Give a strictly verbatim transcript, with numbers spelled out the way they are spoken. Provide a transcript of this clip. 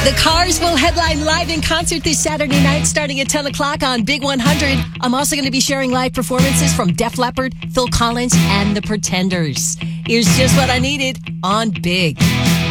The Cars will headline live in concert this Saturday night starting at ten o'clock on Big one hundred. I'm also going to be sharing live performances from Def Leppard, Phil Collins, and The Pretenders. Here's just what I needed on Big.